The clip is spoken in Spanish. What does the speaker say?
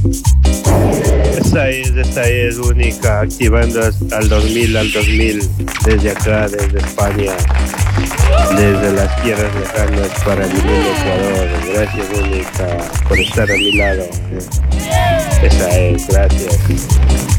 Esta es única, activando al 2000, desde acá, desde España, desde las tierras lejanas para el lindo Ecuador. Gracias, única, por estar a mi lado. Esa es, gracias.